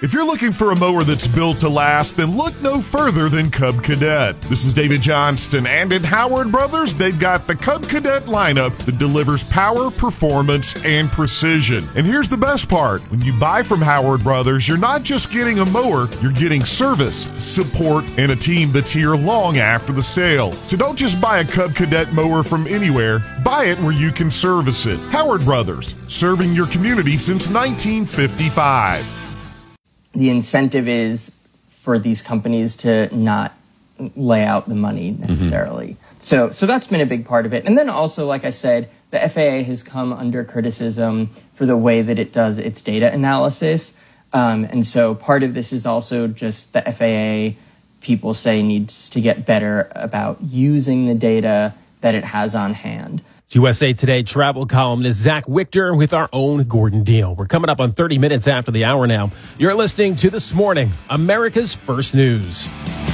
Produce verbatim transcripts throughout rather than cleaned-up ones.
If you're looking for a mower that's built to last, then look no further than Cub Cadet. This is David Johnston, and at Howard Brothers, they've got the Cub Cadet lineup that delivers power, performance, and precision. And here's the best part. When you buy from Howard Brothers, you're not just getting a mower, you're getting service, support, and a team that's here long after the sale. So don't just buy a Cub Cadet mower from anywhere. Buy it where you can service it. Howard Brothers, serving your community since nineteen fifty-five. The incentive is for these companies to not lay out the money necessarily. Mm-hmm. So so that's been a big part of it. And then also, like I said, the F A A has come under criticism for the way that it does its data analysis. Um, and so part of this is also just the F A A, people say, needs to get better about using the data that it has on hand. U S A Today travel columnist Zach Wichter with our own Gordon Deal. We're coming up on thirty minutes after the hour now. You're listening to This Morning, America's First News.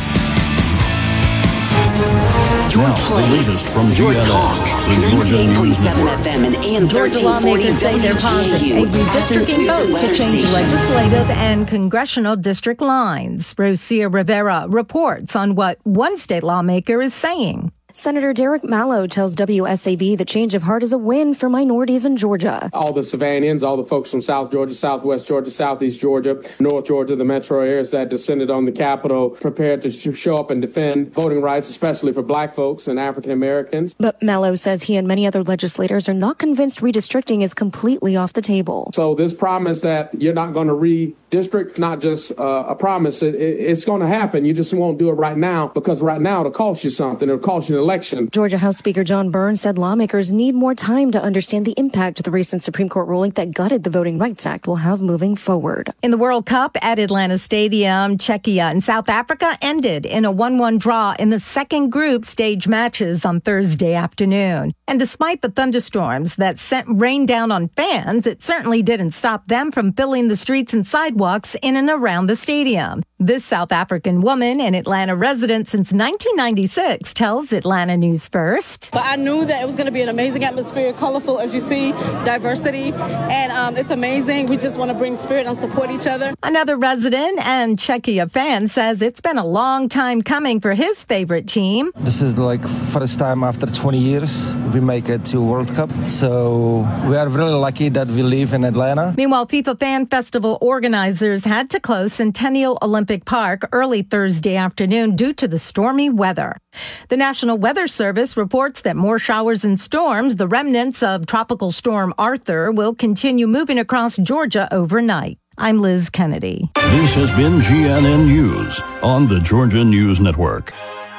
Your now, the latest from G N N. Talk, ninety-eight point seven F M and A M thirteen forty W G A U. A redistricting vote to change legislative and congressional district lines. Rosia Rivera reports on what one state lawmaker is saying. Senator Derek Mallow tells W S A V the change of heart is a win for minorities in Georgia. All the Savannans, all the folks from South Georgia, Southwest Georgia, Southeast Georgia, North Georgia, the metro areas that descended on the Capitol, prepared to show up and defend voting rights, especially for black folks and African Americans. But Mallow says he and many other legislators are not convinced redistricting is completely off the table. So this promise that you're not going to redistrict, not just uh, a promise, it, it, it's going to happen. You just won't do it right now, because right now it'll cost you something. It'll cost you an election. Georgia House Speaker John Burns said lawmakers need more time to understand the impact the recent Supreme Court ruling that gutted the Voting Rights Act will have moving forward. In the World Cup at Atlanta Stadium, Czechia and South Africa ended in a one one draw in the second group stage matches on Thursday afternoon. And despite the thunderstorms that sent rain down on fans, it certainly didn't stop them from filling the streets and sidewalks in and around the stadium. This South African woman, an Atlanta resident since nineteen ninety-six, tells Atlanta News First. But I knew that it was going to be an amazing atmosphere, colorful, as you see, diversity, and um, it's amazing. We just want to bring spirit and support each other. Another resident and Czechia fan says it's been a long time coming for his favorite team. This is like first time after twenty years we make it to World Cup, so we are really lucky that we live in Atlanta. Meanwhile, FIFA Fan Festival organizers had to close Centennial Olympic Park early Thursday afternoon due to the stormy weather. The National Weather Service reports that more showers and storms, the remnants of Tropical Storm Arthur, will continue moving across Georgia overnight. I'm Liz Kennedy. This has been G N N News on the Georgia News Network.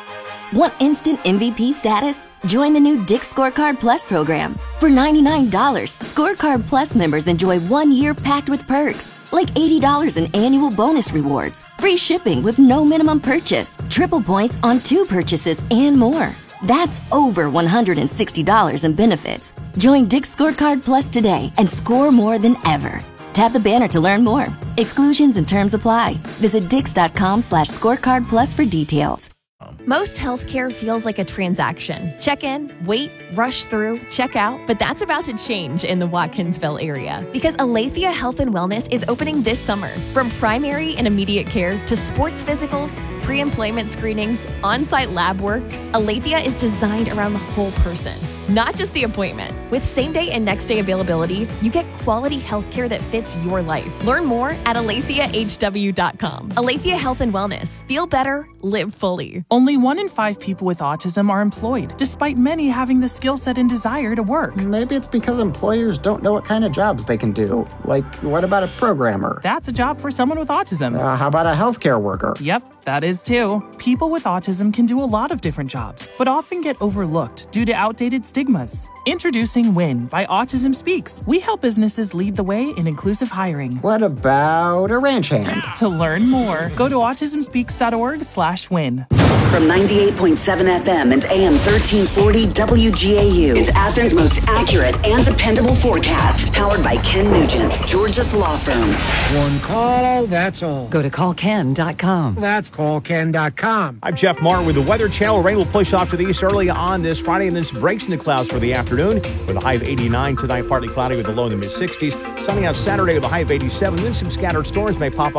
Want instant M V P status? Join the new Dick's Scorecard Plus program. For ninety-nine dollars, Scorecard Plus members enjoy one year packed with perks, like eighty dollars in annual bonus rewards, free shipping with no minimum purchase, triple points on two purchases, and more. That's over one hundred sixty dollars in benefits. Join Dick's Scorecard Plus today and score more than ever. Tap the banner to learn more. Exclusions and terms apply. Visit dix.com slash scorecard plus for details. Most healthcare feels like a transaction. Check in, wait, rush through, check out, but that's about to change in the Watkinsville area because Aletheia Health and Wellness is opening this summer. From primary and immediate care to sports physicals, pre-employment screenings, on-site lab work, Aletheia is designed around the whole person, not just the appointment. With same-day and next-day availability, you get quality healthcare that fits your life. Learn more at aletheia h w dot com. Aletheia Health and Wellness. Feel better, live fully. Only one in five people with autism are employed, despite many having the skill set and desire to work. Maybe it's because employers don't know what kind of jobs they can do. Like, what about a programmer? That's a job for someone with autism. Uh, how about a healthcare worker? Yep, that is too. People with autism can do a lot of different jobs, but often get overlooked due to outdated stigmas. Introducing WIN by Autism Speaks. We help businesses lead the way in inclusive hiring. What about a ranch hand? To learn more, go to autism speaks dot org slash win. From ninety-eight point seven F M and A M thirteen forty W G A U, it's Athens' most accurate and dependable forecast. Powered by Ken Nugent, Georgia's law firm. One call, that's all. Go to call ken dot com. That's call ken dot com. I'm Jeff Martin with the Weather Channel. Rain will push off to the east early on this Friday and then breaks into clouds for the afternoon with a high of eighty-nine tonight, partly cloudy with a low in the mid sixties. Sunny on Saturday with a high of eighty-seven. Then some scattered storms may pop up